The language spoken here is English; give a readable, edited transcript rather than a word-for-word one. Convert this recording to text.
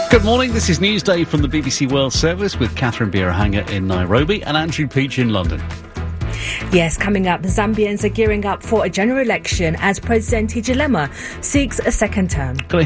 Good morning, this is Newsday from the BBC World Service with Catherine Birahanga in Nairobi and Andrew Peach in London. Yes, coming up, the Zambians are gearing up for a general election as President Hichilema seeks a second term.